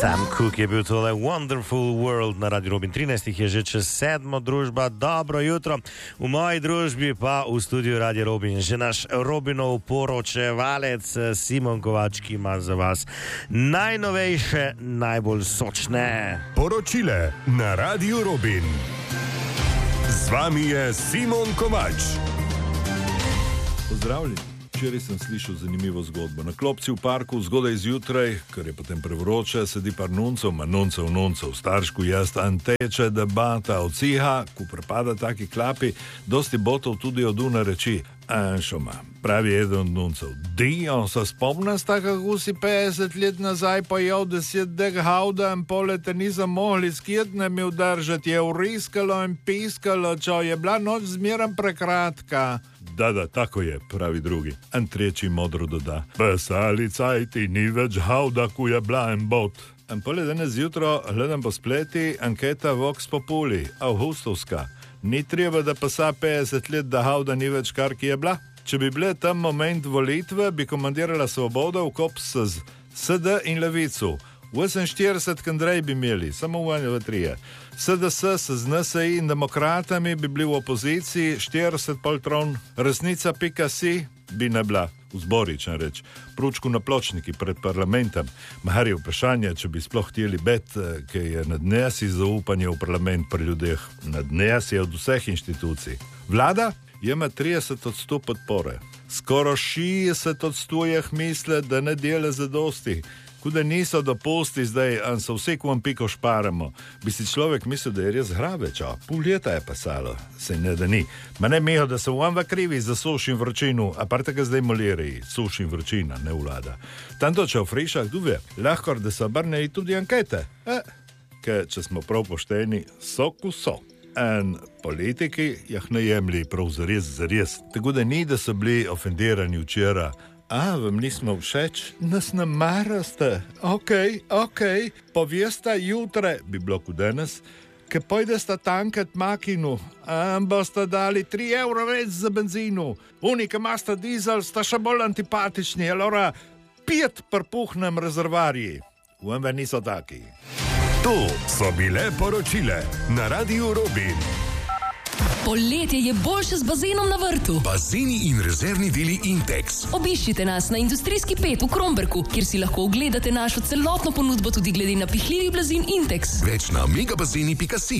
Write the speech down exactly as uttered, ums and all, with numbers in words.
Sam Cooke je bil tole Wonderful World na Radio Robin trinajst, je že čez sedmo družba. Dobro jutro, v moji družbi pa v studiu Radio Robin že naš Robinov poročevalec Simon Kovač, ki ima za vas najnovejše, najbolj sočne poročile na Radio Robin. Z vami je Simon Kovač. Pozdravljeni. Včeraj sem slišal zanimivo zgodbo. Na klopci v parku zgodaj zjutraj, ker je potem prevroče, sedi par nuncev, ma nuncev, nuncev, staršku jaz, an teče debata od ciha, ko prepada taki klapi, dosti botov tudi od una reči, anšoma, pravi eden od nuncev. Dio, se spomna sta, kako si petdeset let nazaj pojel deset dek hauda in polete nisem mogli skjetne mi udržati, je uriskalo in piskalo, čo je bila noč zmeram prekratka. Da, da, tako je, pravi drugi. En tretji modro doda. Pesali cajti, ni več hauda, ko je bila en bot. En pole danes zjutro gledam po spleti anketa Vox Populi, avgustovska. Ni treba, da pesa petdeset let, da hauda ni več kar, ki je bila. Če bi bile tam moment volitve, bi komandirala Svoboda v kop s S D in Levicu. oseminštirideset kandrej bi imeli, samo v v trije. S D S z N S I in demokratami bi bili v opoziciji, štirideset poltron, resnica pika si bi ne bila, vzboričen reč, pručku na pločniki pred parlamentom. Mahar je vprašanje, če bi sploh hteli bet, ki je nadnesi zaupanje v parlament pri ljudeh, nadnesi od vseh inštitucij. Vlada ima trideset odstotkov podpore, skoro šestdeset odstotkov misle, da ne dela zadosti. Kuda niso dopusti zdaj, an so vse, ko vam piko šparamo. Bi si človek mislil, da je res hraveča. Pol leta je pasalo, se ne da ni. Ma ne meho, da se vam v krivi za suš in vročinu, a par tega zdaj moliriji, suš in vročina, ne vlada. Tanto, če v frišah duve, lahko, da se obrnejo tudi ankete. E, ker, če smo prav pošteni, soku so. En politiki jih ne jemli prav zares, zares. Tako da ni, da so bili ofendirani včeraj. A, vam nismo všeč? Nas ne maraste. Okej, okej. Povesta jutre, bi bilo kot danes, ke pojdesta tankat makinu, a boste dali tri evra več za benzinu. Oni, ki imasta dizel, sta še bolj antipatični, alora pet prpuhnem rezervarji. Vam niso taki. To so bile poročile na Radio Robin. Poletje je boljše z bazenom na vrtu. Bazeni in rezervni deli Intex. Obiščite nas na Industrijski pet v Kromberku, kjer si lahko ogledate našo celotno ponudbo tudi glede na pihljivi blazin Intex. Več na megabazeni pika si.